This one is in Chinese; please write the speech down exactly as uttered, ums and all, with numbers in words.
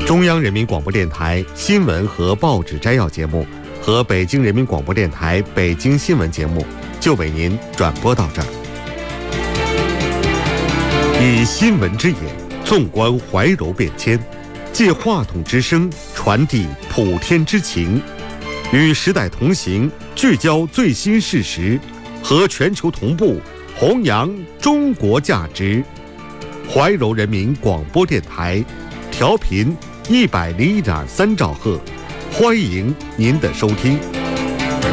中央人民广播电台新闻和报纸摘要节目和北京人民广播电台北京新闻节目就为您转播到这儿。以新闻之眼纵观怀柔变迁，借话筒之声传递普天之情，与时代同行，聚焦最新事实，和全球同步弘扬中国价值。怀柔人民广播电台，调频一百零一点三兆赫，欢迎您的收听。